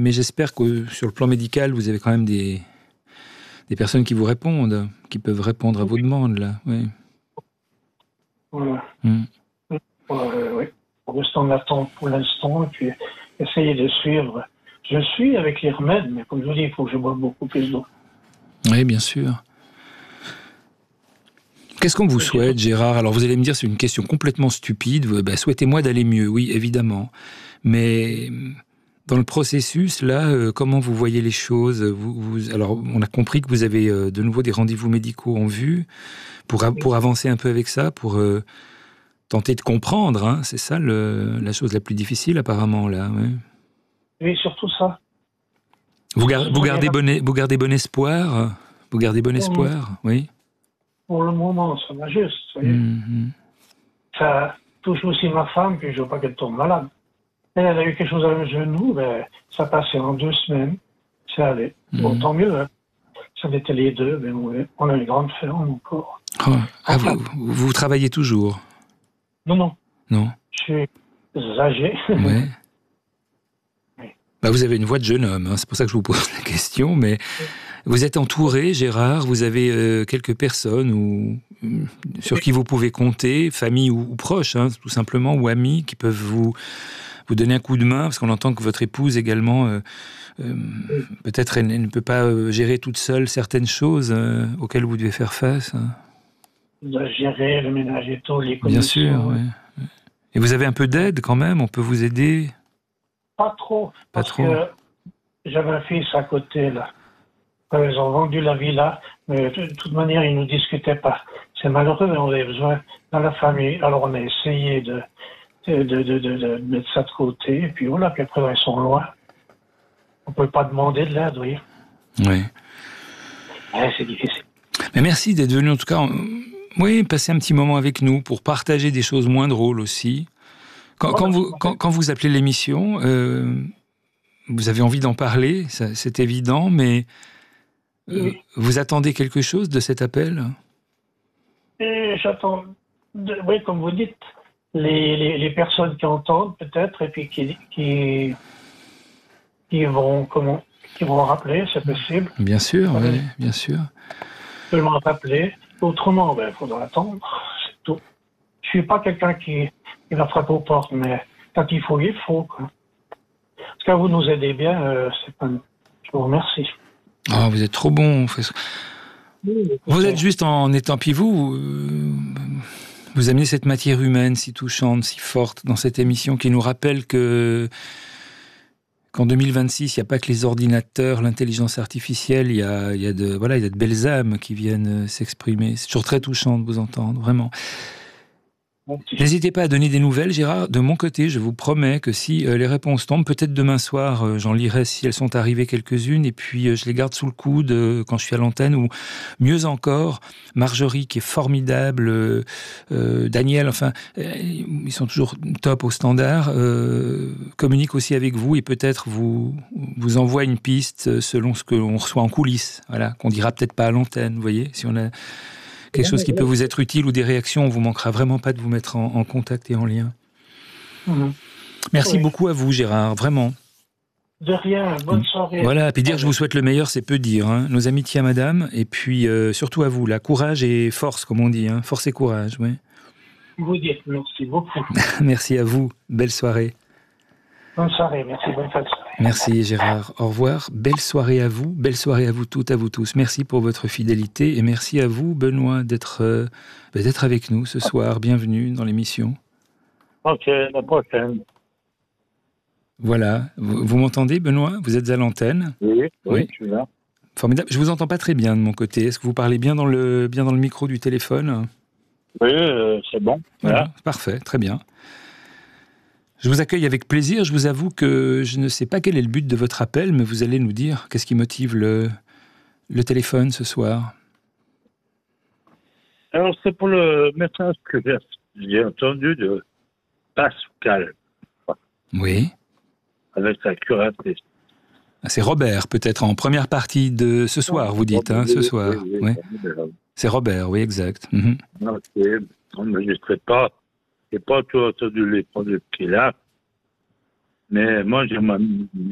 mais j'espère que sur le plan médical, vous avez quand même des personnes qui vous répondent, qui peuvent répondre à vos demandes, là. Oui. Voilà. Mm. Oui. Pour l'instant, on attend pour l'instant, et puis essayer de suivre. Je suis avec les remèdes, mais comme je vous dis, il faut que je boive beaucoup plus d'eau. Oui, bien sûr. Qu'est-ce qu'on vous souhaite, Gérard? Alors, vous allez me dire, c'est une question complètement stupide. Souhaitez-moi d'aller mieux, oui, évidemment. Mais dans le processus, là, comment vous voyez les choses? Alors, on a compris que vous avez de nouveau des rendez-vous médicaux en vue pour avancer un peu avec ça, pour tenter de comprendre. Hein, c'est ça la chose la plus difficile, apparemment, là. Ouais. Oui, surtout ça. Vous gardez bon espoir? Vous gardez bon espoir, oui? Pour le moment, ça va juste, vous voyez. Ça touche aussi ma femme, puis je veux pas qu'elle tombe malade. Elle a eu quelque chose à le genou, ça passait en 2 semaines. C'est allé. Bon, tant mieux. Hein. Ça était les deux, mais on a une grande ferme encore. Oh. Enfin, vous travaillez toujours? Non. Non. Je suis âgé. Ouais. Oui. Vous avez une voix de jeune homme, hein, c'est pour ça que je vous pose la question, mais vous êtes entouré, Gérard, vous avez quelques personnes sur qui vous pouvez compter, famille ou proches, hein, tout simplement, ou amis, qui peuvent vous donner un coup de main, parce qu'on entend que votre épouse également, peut-être elle ne peut pas gérer toute seule certaines choses auxquelles vous devez faire face. Hein. De gérer le ménage et tout, les commissions. Bien sûr, oui. Et vous avez un peu d'aide quand même, on peut vous aider? Pas trop, parce que j'avais un fils à côté, là. Ils ont vendu la villa, mais de toute manière, ils ne nous discutaient pas. C'est malheureux, mais on avait besoin dans la famille. Alors, on a essayé de mettre ça de côté, et puis voilà, puis après, ils sont loin. On ne peut pas demander de l'aide, oui. Oui. C'est difficile. Mais merci d'être venu, en tout cas, passer un petit moment avec nous pour partager des choses moins drôles aussi. Quand vous appelez l'émission, vous avez envie d'en parler, c'est évident, mais oui. Vous attendez quelque chose de cet appel? J'attends, oui, comme vous dites, les personnes qui entendent peut-être, et puis qui vont rappeler, c'est possible. Bien sûr, oui, bien sûr. Seulement rappeler. Autrement, il faudra attendre, c'est tout. Je suis pas quelqu'un qui va frapper aux portes, mais quand il faut, il faut. Quoi. Parce que vous nous aidez bien, je vous remercie. Oh, vous êtes trop bon. Vous êtes juste en étant, puis vous amenez cette matière humaine si touchante, si forte dans cette émission qui nous rappelle qu'en 2026, il n'y a pas que les ordinateurs, l'intelligence artificielle, il y a de belles âmes qui viennent s'exprimer. C'est toujours très touchant de vous entendre, vraiment. N'hésitez pas à donner des nouvelles, Gérard. De mon côté, je vous promets que si les réponses tombent, peut-être demain soir, j'en lirai si elles sont arrivées quelques-unes, et puis je les garde sous le coude quand je suis à l'antenne, ou mieux encore, Marjorie, qui est formidable, Daniel, enfin, ils sont toujours top au standard, communique aussi avec vous, et peut-être vous envoie une piste selon ce qu'on reçoit en coulisses, voilà, qu'on dira peut-être pas à l'antenne, vous voyez, si on a quelque chose qui peut vous être utile ou des réactions, on ne vous manquera vraiment pas de vous mettre en contact et en lien. Merci beaucoup à vous, Gérard, vraiment. De rien, bonne soirée. Voilà, et puis dire je vous souhaite le meilleur, c'est peu dire. Hein. Nos amitiés à madame, et puis surtout à vous, là, courage et force, comme on dit. Hein. Force et courage, oui. Vous dites, merci beaucoup. Merci à vous, belle soirée. Bonne soirée, merci, bonne fin de soirée. Merci Gérard, au revoir, belle soirée à vous toutes, à vous tous. Merci pour votre fidélité et merci à vous Benoît d'être avec nous ce soir, bienvenue dans l'émission. Ok, la prochaine. Voilà, vous m'entendez Benoît? Vous êtes à l'antenne? Oui, je suis là. Formidable, je vous entends pas très bien de mon côté, est-ce que vous parlez bien dans le micro du téléphone? Oui, c'est bon. Voilà, parfait, très bien. Je vous accueille avec plaisir. Je vous avoue que je ne sais pas quel est le but de votre appel, mais vous allez nous dire qu'est-ce qui motive le téléphone ce soir. Alors, c'est pour le message que j'ai entendu de Pascal. Oui. Avec sa curatrice. C'est Robert, peut-être, en première partie de ce soir, vous dites, hein, ce soir. Oui. C'est Robert, oui, exact. Ok, on n'enregistrait pas. Je n'ai pas tout entendu les produits qu'il a. Mais moi, j'ai